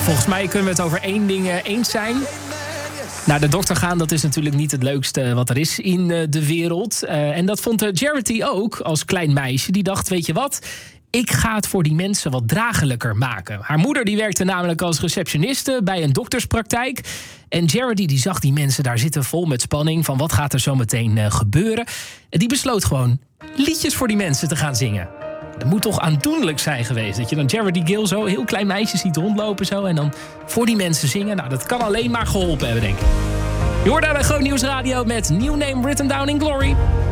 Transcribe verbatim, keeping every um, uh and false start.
volgens mij kunnen we het over één ding uh, eens zijn. Naar de dokter gaan, dat is natuurlijk niet het leukste wat er is in uh, de wereld. Uh, en dat vond uh, Charity ook als klein meisje. Die dacht, weet je wat, ik ga het voor die mensen wat draaglijker maken. Haar moeder die werkte namelijk als receptioniste bij een dokterspraktijk. En Charity die zag die mensen daar zitten vol met spanning van wat gaat er zo meteen uh, gebeuren. En die besloot gewoon liedjes voor die mensen te gaan zingen. Dat moet toch aandoenlijk zijn geweest. Dat je dan Charity Gill zo, heel klein meisje ziet rondlopen zo. En dan voor die mensen zingen. Nou, dat kan alleen maar geholpen hebben, denk ik. Je hoort daar bij Groot Nieuws Radio met New Name Written Down in Glory.